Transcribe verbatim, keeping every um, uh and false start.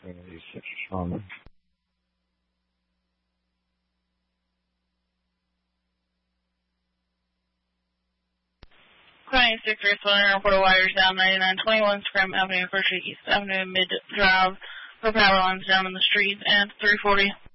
Um, twenty-six responding report of wires down ninety-nine twenty-one Scram Avenue, Virtue East Avenue, Mid Drive, for power lines down in the street, and three forty.